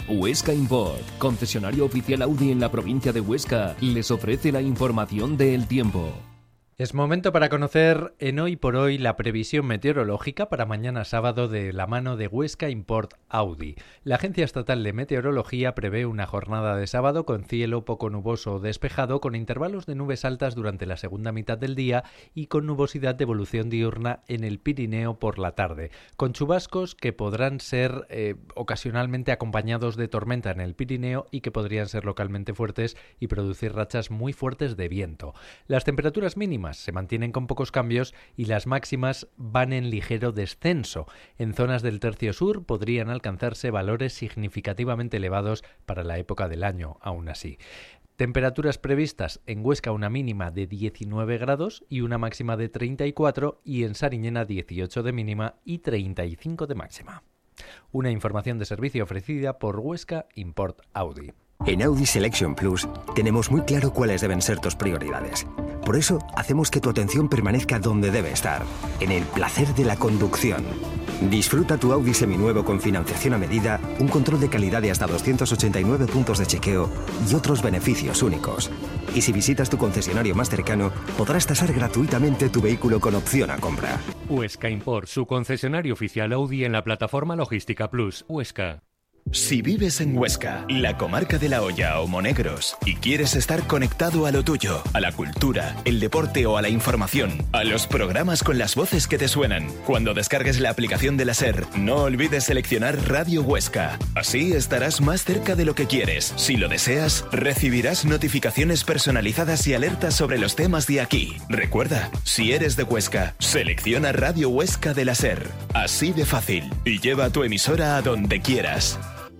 Huesca Import, concesionario oficial Audi en la provincia de Huesca, les ofrece la información del tiempo. Es momento para conocer en Hoy por Hoy la previsión meteorológica para mañana sábado de la mano de Huesca Import Audi. La Agencia Estatal de Meteorología prevé una jornada de sábado con cielo poco nuboso o despejado, con intervalos de nubes altas durante la segunda mitad del día y con nubosidad de evolución diurna en el Pirineo por la tarde, con chubascos que podrán ser ocasionalmente acompañados de tormenta en el Pirineo y que podrían ser localmente fuertes y producir rachas muy fuertes de viento. Las temperaturas mínimas se mantienen con pocos cambios y las máximas van en ligero descenso. En zonas del tercio sur podrían alcanzarse valores significativamente elevados para la época del año, aún así. Temperaturas previstas: en Huesca una mínima de 19 grados y una máxima de 34, y en Sariñena 18 de mínima y 35 de máxima. Una información de servicio ofrecida por Huesca Import Audi. En Audi Selection Plus tenemos muy claro cuáles deben ser tus prioridades. Por eso hacemos que tu atención permanezca donde debe estar, en el placer de la conducción. Disfruta tu Audi seminuevo con financiación a medida, un control de calidad de hasta 289 puntos de chequeo y otros beneficios únicos. Y si visitas tu concesionario más cercano, podrás tasar gratuitamente tu vehículo con opción a compra. Huesca Import, su concesionario oficial Audi en la plataforma Logística Plus, Huesca. Si vives en Huesca, la comarca de La Hoya o Monegros, y quieres estar conectado a lo tuyo, a la cultura, el deporte o a la información, a los programas con las voces que te suenan, cuando descargues la aplicación de la SER, no olvides seleccionar Radio Huesca. Así estarás más cerca de lo que quieres. Si lo deseas, recibirás notificaciones personalizadas y alertas sobre los temas de aquí. Recuerda, si eres de Huesca, selecciona Radio Huesca de la SER. Así de fácil. Y lleva tu emisora a donde quieras.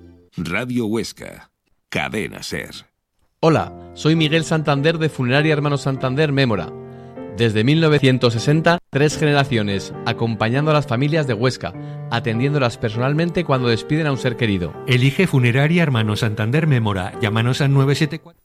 Radio Huesca, Cadena SER. Hola, soy Miguel Santander de Funeraria Hermanos Santander Mémora. Desde 1960, 3 generaciones, acompañando a las familias de Huesca, atendiéndolas personalmente cuando despiden a un ser querido. Elige Funeraria Hermanos Santander Mémora. Llámanos al 974...